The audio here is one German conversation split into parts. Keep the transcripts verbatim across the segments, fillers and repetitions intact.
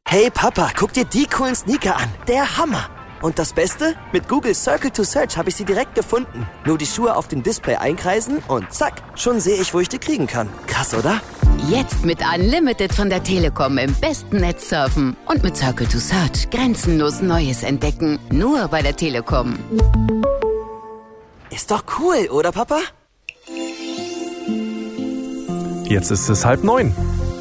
Hey Papa, guck dir die coolen Sneaker an. Der Hammer. Und das Beste? Mit Google Circle to Search habe ich sie direkt gefunden. Nur die Schuhe auf dem Display einkreisen und zack, schon sehe ich, wo ich die kriegen kann. Krass, oder? Jetzt mit Unlimited von der Telekom im besten Netz surfen. Und mit Circle to Search grenzenlos Neues entdecken. Nur bei der Telekom. Ist doch cool, oder Papa? Jetzt ist es halb neun.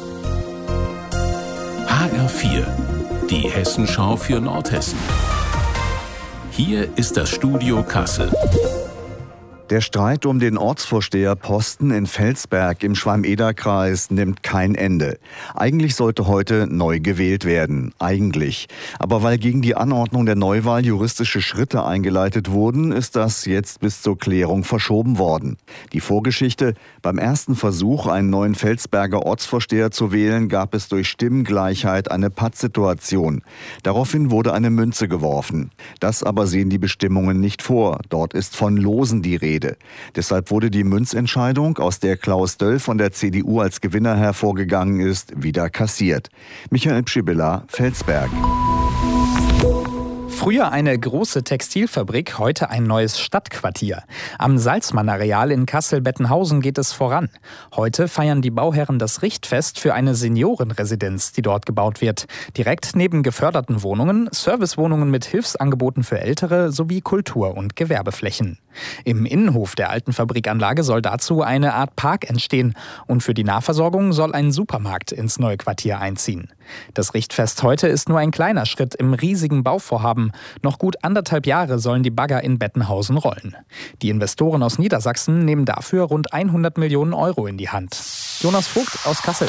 H R vier, die Hessenschau für Nordhessen. Hier ist das Studio Kassel. Der Streit um den Ortsvorsteherposten in Felsberg im Schwalm-Eder-Kreis nimmt kein Ende. Eigentlich sollte heute neu gewählt werden. Eigentlich. Aber weil gegen die Anordnung der Neuwahl juristische Schritte eingeleitet wurden, ist das jetzt bis zur Klärung verschoben worden. Die Vorgeschichte: Beim ersten Versuch, einen neuen Felsberger Ortsvorsteher zu wählen, gab es durch Stimmengleichheit eine Pattsituation. Daraufhin wurde eine Münze geworfen. Das aber sehen die Bestimmungen nicht vor. Dort ist von Losen die Rede. Deshalb wurde die Münzentscheidung, aus der Klaus Döll von der C D U als Gewinner hervorgegangen ist, wieder kassiert. Michael Pschibilla, Felsberg. Früher eine große Textilfabrik, heute ein neues Stadtquartier. Am Salzmann-Areal in Kassel-Bettenhausen geht es voran. Heute feiern die Bauherren das Richtfest für eine Seniorenresidenz, die dort gebaut wird. Direkt neben geförderten Wohnungen, Servicewohnungen mit Hilfsangeboten für Ältere sowie Kultur- und Gewerbeflächen. Im Innenhof der alten Fabrikanlage soll dazu eine Art Park entstehen. Und für die Nahversorgung soll ein Supermarkt ins neue Quartier einziehen. Das Richtfest heute ist nur ein kleiner Schritt im riesigen Bauvorhaben. Noch gut anderthalb Jahre sollen die Bagger in Bettenhausen rollen. Die Investoren aus Niedersachsen nehmen dafür rund hundert Millionen Euro in die Hand. Jonas Vogt aus Kassel.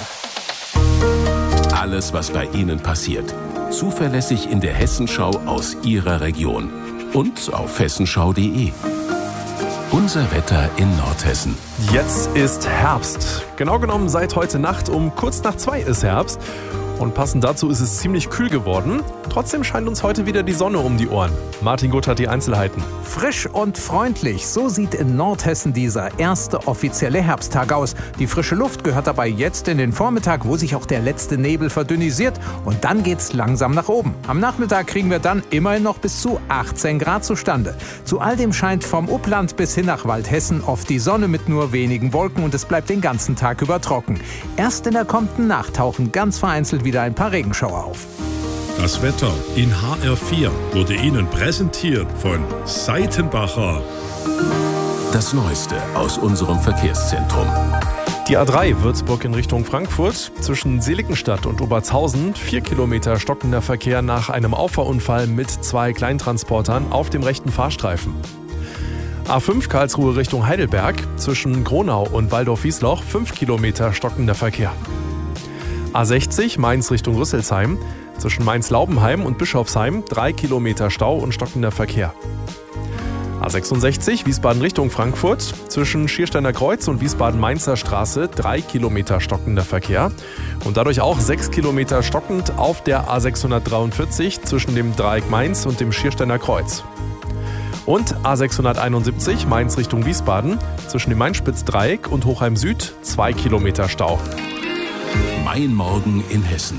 Alles, was bei Ihnen passiert. Zuverlässig in der Hessenschau aus Ihrer Region. Und auf hessenschau punkt de. Unser Wetter in Nordhessen. Jetzt ist Herbst. Genau genommen seit heute Nacht um kurz nach zwei ist Herbst. Und passend dazu ist es ziemlich kühl geworden. Trotzdem scheint uns heute wieder die Sonne um die Ohren. Martin Gutt hat die Einzelheiten. Frisch und freundlich, so sieht in Nordhessen dieser erste offizielle Herbsttag aus. Die frische Luft gehört dabei jetzt in den Vormittag, wo sich auch der letzte Nebel verdünnisiert. Und dann geht's langsam nach oben. Am Nachmittag kriegen wir dann immerhin noch bis zu achtzehn Grad zustande. Zu all dem scheint vom Upland bis hin nach Waldhessen oft die Sonne mit nur wenigen Wolken und es bleibt den ganzen Tag über trocken. Erst in der kommenden Nacht tauchen ganz vereinzelt wieder ein paar Regenschauer auf. Das Wetter in H R vier wurde Ihnen präsentiert von Seitenbacher. Das Neueste aus unserem Verkehrszentrum. Die A drei Würzburg in Richtung Frankfurt. Zwischen Seligenstadt und Obertshausen vier Kilometer stockender Verkehr nach einem Auffahrunfall mit zwei Kleintransportern auf dem rechten Fahrstreifen. A fünf Karlsruhe Richtung Heidelberg. Zwischen Gronau und Waldorf-Wiesloch fünf Kilometer stockender Verkehr. A sechzig Mainz Richtung Rüsselsheim. Zwischen Mainz-Laubenheim und Bischofsheim drei Kilometer Stau und stockender Verkehr. A sechsundsechzig Wiesbaden Richtung Frankfurt. Zwischen Schiersteiner Kreuz und Wiesbaden-Mainzer Straße drei Kilometer stockender Verkehr. Und dadurch auch sechs Kilometer stockend auf der A sechshundertdreiundvierzig zwischen dem Dreieck Mainz und dem Schiersteiner Kreuz. Und A sechshunderteinundsiebzig Mainz Richtung Wiesbaden. Zwischen dem Mainspitz-Dreieck und Hochheim Süd zwei Kilometer Stau. Mein Morgen in Hessen.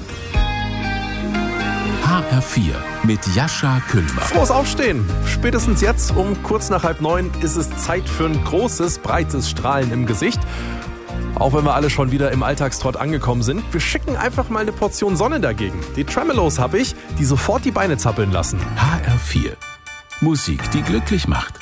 H R vier mit Jascha Kühlmann. Frohes Aufstehen! Spätestens jetzt um kurz nach halb neun ist es Zeit für ein großes, breites Strahlen im Gesicht. Auch wenn wir alle schon wieder im Alltagstrott angekommen sind, wir schicken einfach mal eine Portion Sonne dagegen. Die Tremolos habe ich, die sofort die Beine zappeln lassen. H R vier. Musik, die glücklich macht.